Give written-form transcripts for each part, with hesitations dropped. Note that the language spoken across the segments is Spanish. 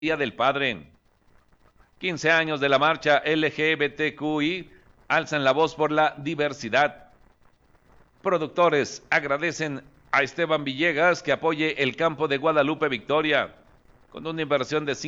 Día del Padre. 15 años de la marcha LGBTQI alzan la voz por la diversidad. Productores agradecen a Esteban Villegas que apoye el campo de Guadalupe Victoria. Con una inversión de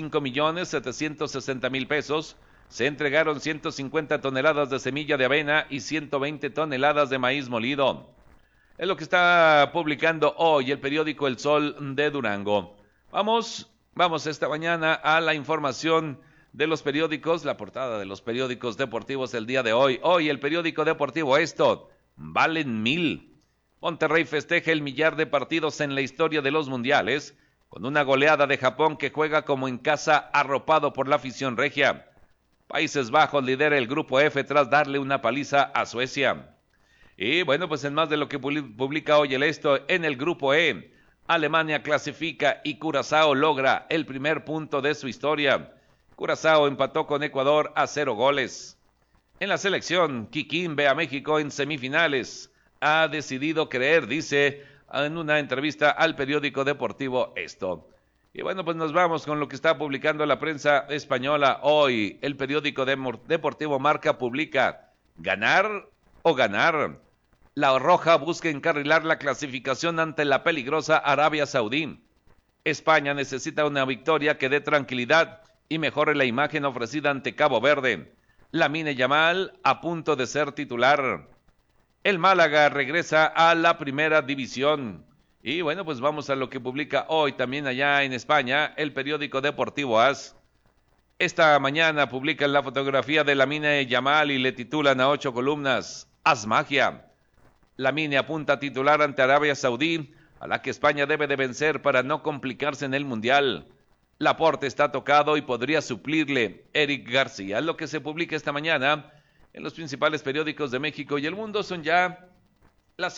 5.760.000 pesos, se entregaron 150 toneladas de semilla de avena y 120 toneladas de maíz molido. Es lo que está publicando hoy el periódico El Sol de Durango. Vamos esta mañana a la información de los periódicos, la portada de los periódicos deportivos el día de hoy. Hoy el periódico deportivo Esto, valen 1,000. Monterrey festeja el 1,000,000 de partidos en la historia de los mundiales, con una goleada de Japón que juega como en casa arropado por la afición regia. Países Bajos lidera el grupo F tras darle una paliza a Suecia. Y bueno, pues en más de lo que publica hoy el Esto, en el grupo E, Alemania clasifica y Curazao logra el primer punto de su historia. Curazao empató con Ecuador a 0 goles. En la selección, Kikín ve a México en semifinales. Ha decidido creer, dice en una entrevista al periódico deportivo Esto. Y bueno, pues nos vamos con lo que está publicando la prensa española hoy. El periódico deportivo Marca publica: ¿ganar o ganar? La Roja busca encarrilar la clasificación ante la peligrosa Arabia Saudí. España necesita una victoria que dé tranquilidad y mejore la imagen ofrecida ante Cabo Verde. Lamine Yamal a punto de ser titular. El Málaga regresa a la primera división. Y bueno, pues vamos a lo que publica hoy también allá en España el periódico deportivo AS. Esta mañana publican la fotografía de Lamine Yamal y le titulan a 8 columnas: Haz magia. Lamine apunta a titular ante Arabia Saudí, a la que España debe de vencer para no complicarse en el Mundial. Laporte está tocado y podría suplirle Eric García. Lo que se publica esta mañana en los principales periódicos de México y el mundo. Son ya las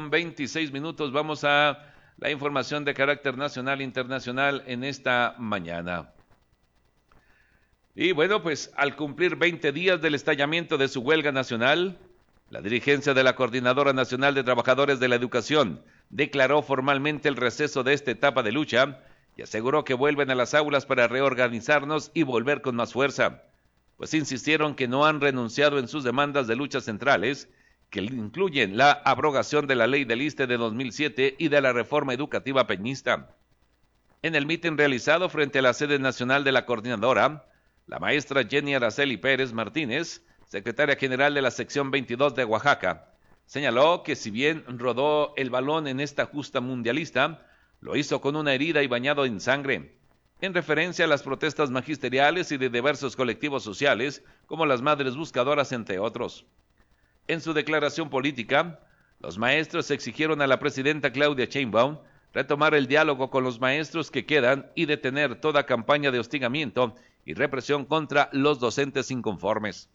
7:26. Vamos a la información de carácter nacional e internacional en esta mañana. Y bueno, pues al cumplir 20 días del estallamiento de su huelga nacional, la dirigencia de la Coordinadora Nacional de Trabajadores de la Educación declaró formalmente el receso de esta etapa de lucha y aseguró que vuelven a las aulas para reorganizarnos y volver con más fuerza, pues insistieron que no han renunciado en sus demandas de luchas centrales, que incluyen la abrogación de la ley del ISSSTE de 2007 y de la reforma educativa peñista. En el mitin realizado frente a la sede nacional de la coordinadora, la maestra Jenny Araceli Pérez Martínez, secretaria general de la sección 22 de Oaxaca, señaló que si bien rodó el balón en esta justa mundialista, lo hizo con una herida y bañado en sangre, en referencia a las protestas magisteriales y de diversos colectivos sociales, como las Madres Buscadoras, entre otros. En su declaración política, los maestros exigieron a la presidenta Claudia Sheinbaum retomar el diálogo con los maestros que quedan y detener toda campaña de hostigamiento y represión contra los docentes inconformes.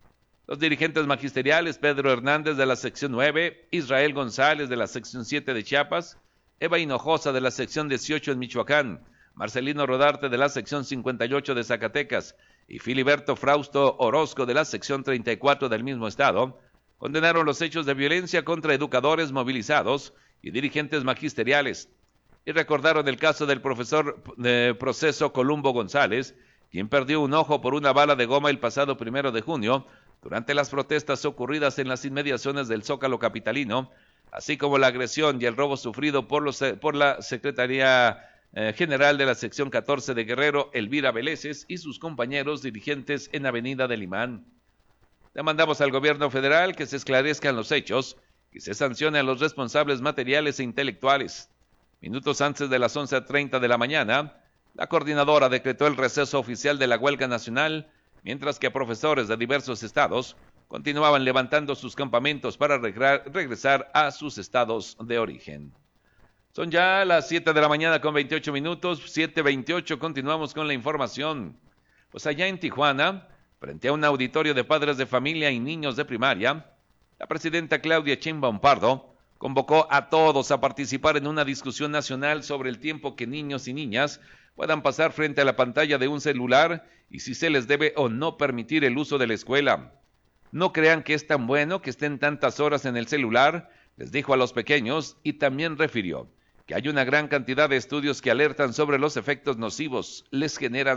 Los dirigentes magisteriales, Pedro Hernández de la sección 9, Israel González de la sección 7 de Chiapas, Eva Hinojosa de la sección 18 en Michoacán, Marcelino Rodarte de la sección 58 de Zacatecas y Filiberto Frausto Orozco de la sección 34 del mismo estado, condenaron los hechos de violencia contra educadores movilizados y dirigentes magisteriales, y recordaron el caso del profesor de proceso Columbo González, quien perdió un ojo por una bala de goma el pasado 1 de junio, durante las protestas ocurridas en las inmediaciones del Zócalo capitalino, así como la agresión y el robo sufrido por la Secretaría General de la sección 14 de Guerrero, Elvira Veleses, y sus compañeros dirigentes en Avenida del Imán. Demandamos al gobierno federal que se esclarezcan los hechos y se sancionen a los responsables materiales e intelectuales. Minutos antes de las 11:30 de la mañana, la coordinadora decretó el receso oficial de la huelga nacional, mientras que profesores de diversos estados continuaban levantando sus campamentos para regresar a sus estados de origen. Son ya las 7:28, 7:28, continuamos con la información. Pues allá en Tijuana, frente a un auditorio de padres de familia y niños de primaria, la presidenta Claudia Sheinbaum Pardo convocó a todos a participar en una discusión nacional sobre el tiempo que niños y niñas puedan pasar frente a la pantalla de un celular y si se les debe o no permitir el uso de la escuela. No crean que es tan bueno que estén tantas horas en el celular, les dijo a los pequeños, y también refirió que hay una gran cantidad de estudios que alertan sobre los efectos nocivos les generan